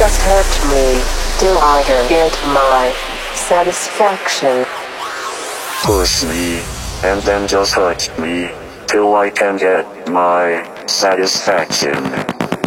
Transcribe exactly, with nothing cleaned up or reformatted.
just hurt me till I can get my satisfaction. Push me, and then just hurt me till I can get my satisfaction.